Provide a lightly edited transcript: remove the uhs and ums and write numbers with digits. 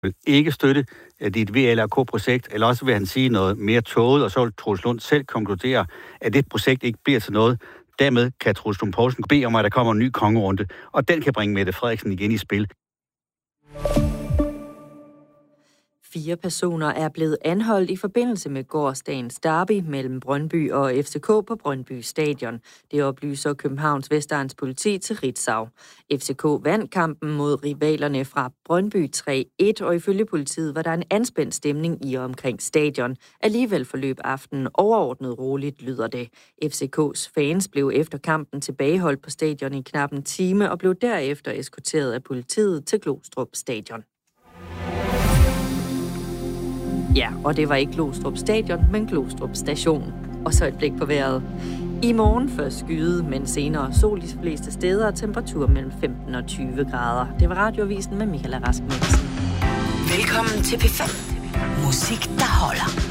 vil ikke støtte dit VLRK-projekt, eller også vil han sige noget mere tåget, og så vil Troels Lund selv konkludere, at det projekt ikke bliver til noget. Dermed kan Troels Lund Poulsen bede om, at der kommer en ny kongerunde, og den kan bringe Mette Frederiksen igen i spil. 4 personer er blevet anholdt i forbindelse med gårsdagens derby mellem Brøndby og FCK på Brøndby Stadion. Det oplyser Københavns Vestegns politi til Ritzau. FCK vandt kampen mod rivalerne fra Brøndby 3-1, og ifølge politiet var der en anspændt stemning i og omkring stadion. Alligevel forløb aftenen overordnet roligt, lyder det. FCK's fans blev efter kampen tilbageholdt på stadion i knap en time og blev derefter eskorteret af politiet til Glostrup Stadion. Ja, og det var ikke Glostrup Stadion, men Glostrup Station. Og så et blik på vejret. I morgen først skyde, men senere sol de fleste steder og temperatur mellem 15 og 20 grader. Det var Radioavisen med Michael Rask Mikkelsen. Velkommen til P5. Musik, der holder.